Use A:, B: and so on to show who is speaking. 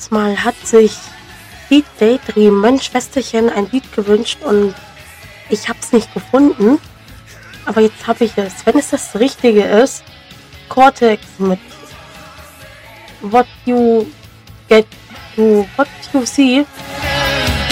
A: letztes Mal hat sich Beat Daydream, mein Schwesterchen, ein Lied gewünscht und ich habe es nicht gefunden. Aber jetzt habe ich es. Wenn es das Richtige ist, Cortex mit What You Get to What You See.